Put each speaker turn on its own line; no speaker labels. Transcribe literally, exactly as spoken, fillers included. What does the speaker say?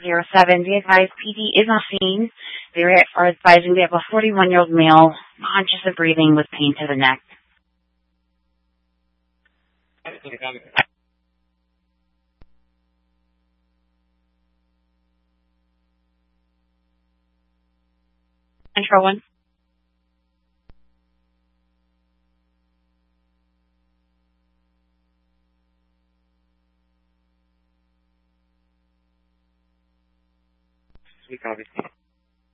zero seven. Be advised, P D is on scene. They are advising we have a forty-one-year-old male, conscious of breathing with pain to the neck. Control one.
We copy.